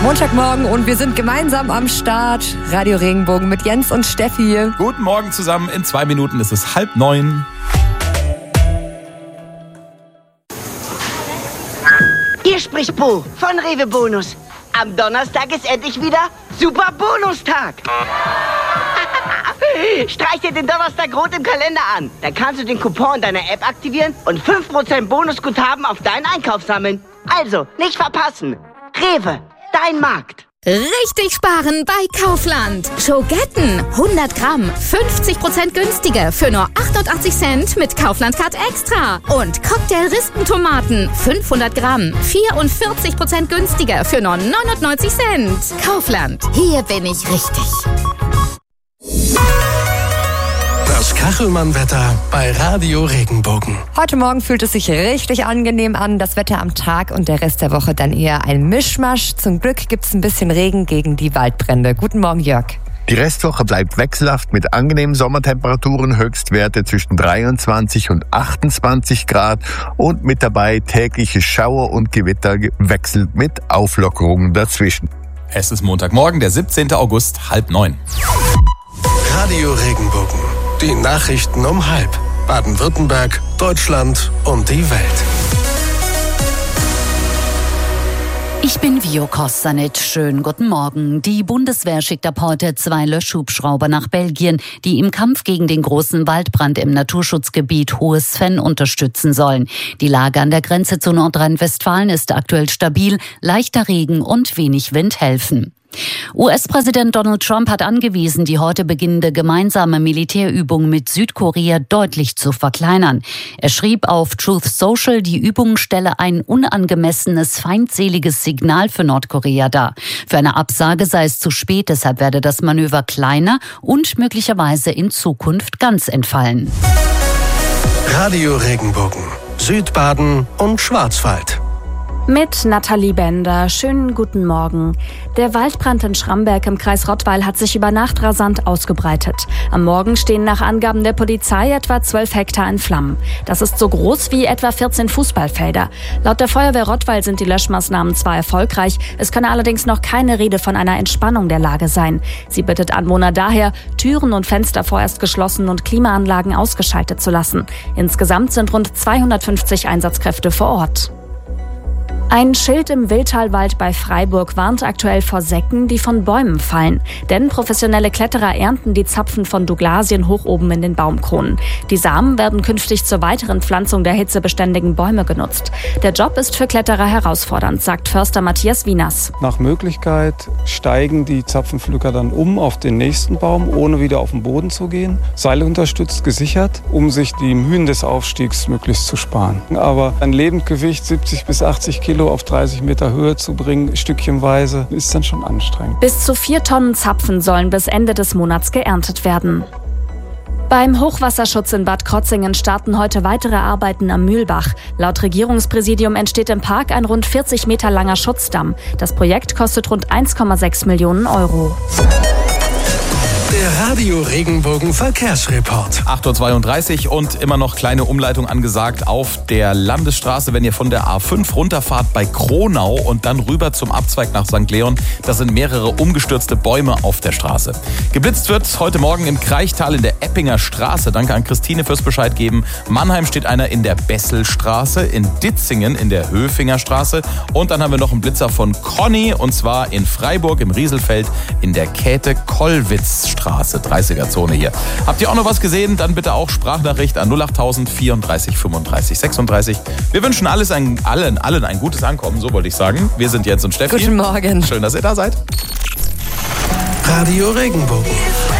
Montagmorgen und wir sind gemeinsam am Start. Radio Regenbogen mit Jens und Steffi. Guten Morgen zusammen. In 2 Minuten ist es 8:30. Hier spricht Bo von Rewe Bonus. Am Donnerstag ist endlich wieder Super Bonustag. Streich dir den Donnerstag rot im Kalender an. Dann kannst du den Coupon in deiner App aktivieren und 5% Bonusguthaben auf deinen Einkauf sammeln. Also, nicht verpassen. Rewe, dein Markt. Richtig sparen bei Kaufland. Schogetten, 100 Gramm, 50% günstiger für nur 88 Cent mit Kaufland-Card Extra. Und Cocktail-Rispentomaten, 500 Gramm, 44% günstiger für nur 99 Cent. Kaufland, hier bin ich richtig. Das Kachelmann-Wetter bei Radio Regenbogen. Heute Morgen fühlt es sich richtig angenehm an. Das Wetter am Tag und der Rest der Woche dann eher ein Mischmasch. Zum Glück gibt es ein bisschen Regen gegen die Waldbrände. Guten Morgen, Jörg. Die Restwoche bleibt wechselhaft mit angenehmen Sommertemperaturen, Höchstwerte zwischen 23 und 28 Grad und mit dabei tägliche Schauer und Gewitter gewechselt mit Auflockerungen dazwischen. Es ist Montagmorgen, der 17. August, 8:30. Radio Regenbogen. Die Nachrichten um 12:30. Baden-Württemberg, Deutschland und die Welt. Ich bin Vio Kostanit. Schönen guten Morgen. Die Bundeswehr schickt ab heute 2 Löschhubschrauber nach Belgien, die im Kampf gegen den großen Waldbrand im Naturschutzgebiet Hohes Venn unterstützen sollen. Die Lage an der Grenze zu Nordrhein-Westfalen ist aktuell stabil. Leichter Regen und wenig Wind helfen. US-Präsident Donald Trump hat angewiesen, die heute beginnende gemeinsame Militärübung mit Südkorea deutlich zu verkleinern. Er schrieb auf Truth Social, die Übung stelle ein unangemessenes, feindseliges Signal für Nordkorea dar. Für eine Absage sei es zu spät, deshalb werde das Manöver kleiner und möglicherweise in Zukunft ganz entfallen. Radio Regenbogen. Südbaden und Schwarzwald. Mit Nathalie Bender. Schönen guten Morgen. Der Waldbrand in Schramberg im Kreis Rottweil hat sich über Nacht rasant ausgebreitet. Am Morgen stehen nach Angaben der Polizei etwa 12 Hektar in Flammen. Das ist so groß wie etwa 14 Fußballfelder. Laut der Feuerwehr Rottweil sind die Löschmaßnahmen zwar erfolgreich, es könne allerdings noch keine Rede von einer Entspannung der Lage sein. Sie bittet Anwohner daher, Türen und Fenster vorerst geschlossen und Klimaanlagen ausgeschaltet zu lassen. Insgesamt sind rund 250 Einsatzkräfte vor Ort. Ein Schild im Wildtalwald bei Freiburg warnt aktuell vor Säcken, die von Bäumen fallen. Denn professionelle Kletterer ernten die Zapfen von Douglasien hoch oben in den Baumkronen. Die Samen werden künftig zur weiteren Pflanzung der hitzebeständigen Bäume genutzt. Der Job ist für Kletterer herausfordernd, sagt Förster Matthias Wieners. Nach Möglichkeit steigen die Zapfenpflücker dann um auf den nächsten Baum, ohne wieder auf den Boden zu gehen. Seile unterstützt, gesichert, um sich die Mühen des Aufstiegs möglichst zu sparen. Aber ein Lebendgewicht 70 bis 80 Kilo auf 30 Meter Höhe zu bringen, stückchenweise, ist dann schon anstrengend. Bis zu 4 Tonnen Zapfen sollen bis Ende des Monats geerntet werden. Beim Hochwasserschutz in Bad Krotzingen starten heute weitere Arbeiten am Mühlbach. Laut Regierungspräsidium entsteht im Park ein rund 40 Meter langer Schutzdamm. Das Projekt kostet rund 1,6 Millionen Euro. Der Radio Regenbogen Verkehrsreport. 8:32 und immer noch kleine Umleitung angesagt auf der Landesstraße, wenn ihr von der A5 runterfahrt bei Kronau und dann rüber zum Abzweig nach St. Leon. Da sind mehrere umgestürzte Bäume auf der Straße. Geblitzt wird heute Morgen im Kraichtal in der Eppinger Straße. Danke an Christine fürs Bescheid geben. Mannheim steht einer in der Besselstraße, in Ditzingen in der Höfinger Straße. Und dann haben wir noch einen Blitzer von Conny und zwar in Freiburg im Rieselfeld in der Käthe-Kollwitz-Straße. 30er-Zone hier. Habt ihr auch noch was gesehen? Dann bitte auch Sprachnachricht an 08000 34 35 36. Wir wünschen allen ein gutes Ankommen, so wollte ich sagen. Wir sind Jens und Steffi. Guten Morgen. Schön, dass ihr da seid. Radio Regenbogen.